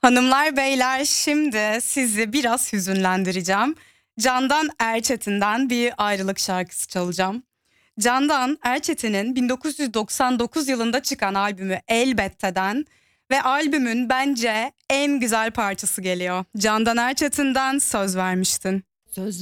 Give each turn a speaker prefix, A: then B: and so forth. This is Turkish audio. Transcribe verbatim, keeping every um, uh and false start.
A: Hanımlar beyler, şimdi sizi biraz hüzünlendireceğim. Candan Erçetin'den bir ayrılık şarkısı çalacağım. Candan Erçetin'in bin dokuz yüz doksan dokuz yılında çıkan albümü Elbette'den ve albümün bence en güzel parçası geliyor. Candan Erçetin'den Söz Vermiştin.
B: Söz